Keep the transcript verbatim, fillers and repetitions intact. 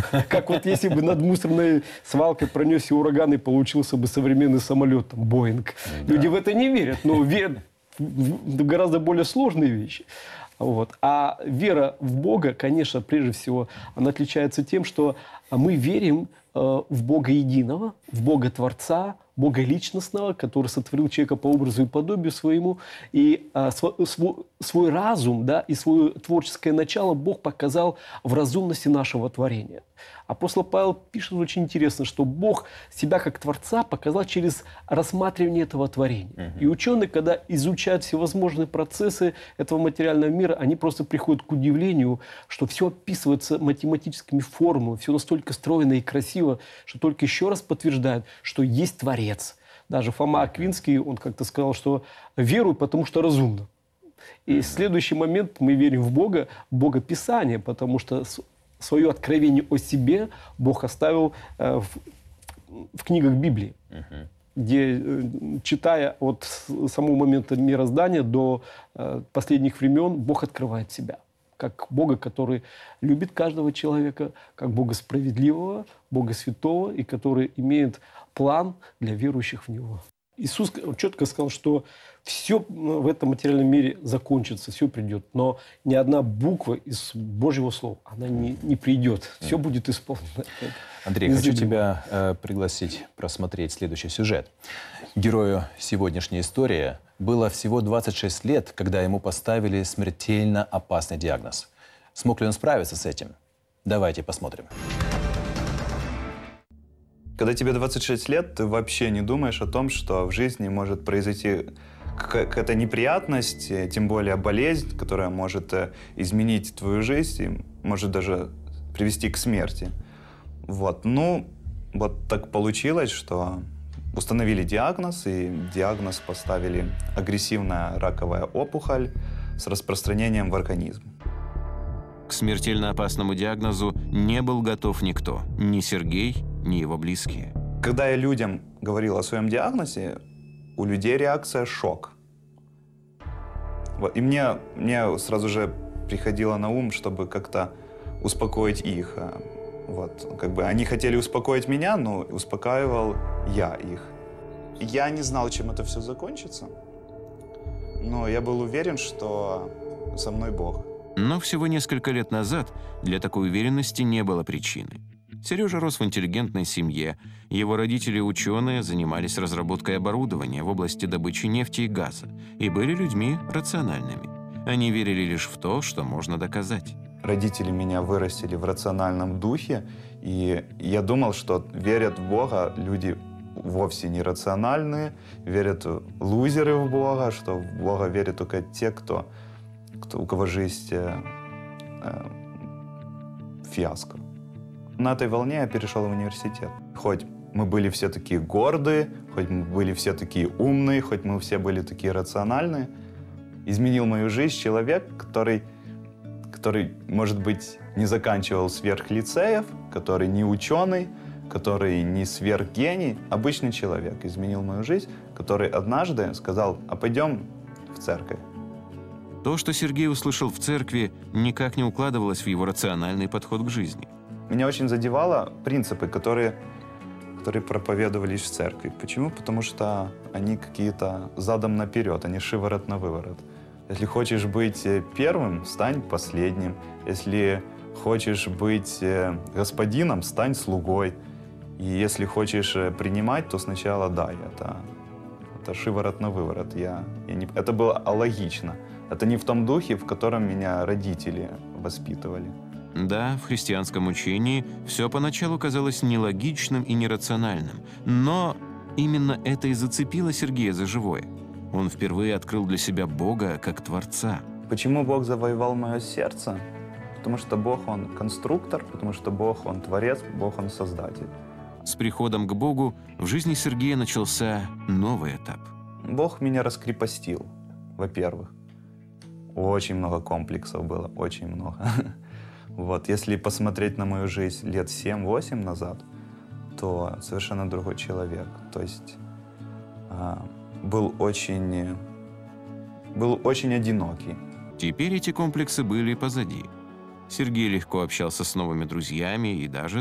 Как вот если бы над мусорной свалкой пронесся ураган и получился бы современный самолет, там, Боинг. Да. Люди в это не верят, но верят в гораздо более сложные вещи. Вот. А вера в Бога, конечно, прежде всего, она отличается тем, что мы верим э, в Бога единого, в Бога Творца, Бога личностного, который сотворил человека по образу и подобию своему. И э, свой, свой разум, да, и свое творческое начало Бог показал в разумности нашего творения. Апостол Павел пишет очень интересно, что Бог себя как Творца показал через рассматривание этого творения. Uh-huh. И ученые, когда изучают всевозможные процессы этого материального мира, они просто приходят к удивлению, что все описывается математическими формулами, все настолько стройно и красиво, что только еще раз подтверждает, что есть Творец. Даже Фома Аквинский, он как-то сказал, что веруй, потому что разумно. И в следующий момент мы верим в Бога, в Бога Писания, потому что свое откровение о себе Бог оставил э, в, в книгах Библии, uh-huh. где, э, читая от самого момента мироздания до э, последних времен, Бог открывает себя. Как Бога, который любит каждого человека, как Бога справедливого, Бога святого, и который имеет план для верующих в Него. Иисус четко сказал, что все в этом материальном мире закончится, все придет. Но ни одна буква из Божьего Слова, она не, не придет. Все будет исполнено. Андрей, хочу тебя э, пригласить просмотреть следующий сюжет. Герою сегодняшней истории было всего двадцать шесть лет, когда ему поставили смертельно опасный диагноз. Смог ли он справиться с этим? Давайте посмотрим. Когда тебе двадцать шесть лет, ты вообще не думаешь о том, что в жизни может произойти какая-то неприятность, тем более болезнь, которая может изменить твою жизнь и может даже привести к смерти. Вот. Ну, вот так получилось, что установили диагноз, и диагноз поставили агрессивная раковая опухоль с распространением в организм. К смертельно опасному диагнозу не был готов никто, ни Сергей, ни его близкие. Когда я людям говорил о своем диагнозе, у людей реакция шок. Вот. И мне, мне сразу же приходило на ум, чтобы как-то успокоить их. Вот. Как бы они хотели успокоить меня, но успокаивал я их. Я не знал, чем это все закончится, но я был уверен, что со мной Бог. Но всего несколько лет назад для такой уверенности не было причины. Сережа рос в интеллигентной семье. Его родители, ученые, занимались разработкой оборудования в области добычи нефти и газа и были людьми рациональными. Они верили лишь в то, что можно доказать. Родители меня вырастили в рациональном духе, и я думал, что верят в Бога люди вовсе не рациональные, верят лузеры в Бога, что в Бога верят только те, кто, кто, у кого жизнь э, э, фиаско. На этой волне я перешел в университет. Хоть мы были все такие гордые, хоть мы были все такие умные, хоть мы все были такие рациональные, изменил мою жизнь человек, который, который, может быть, не заканчивал сверхлицеев, который не ученый, который не сверхгений, обычный человек изменил мою жизнь, который однажды сказал: а пойдем в церковь. То, что Сергей услышал в церкви, никак не укладывалось в его рациональный подход к жизни. Меня очень задевало принципы, которые, которые проповедовались в церкви. Почему? Потому что они какие-то задом наперед, они шиворот на выворот. Если хочешь быть первым, стань последним. Если хочешь быть господином, стань слугой. И если хочешь принимать, то сначала дай. Это, это шиворот на выворот. Я, я не, это было алогично. Это не в том духе, в котором меня родители воспитывали. Да, в христианском учении все поначалу казалось нелогичным и нерациональным, но именно это и зацепило Сергея за живое. Он впервые открыл для себя Бога как Творца. Почему Бог завоевал мое сердце? Потому что Бог, Он конструктор, потому что Бог, Он Творец, Бог, Он Создатель. С приходом к Богу в жизни Сергея начался новый этап. Бог меня раскрепостил, во-первых. Очень много комплексов было, очень много. Вот, если посмотреть на мою жизнь лет семь-восемь назад, то совершенно другой человек. То есть э, был очень, был очень одинокий. Теперь эти комплексы были позади. Сергей легко общался с новыми друзьями и даже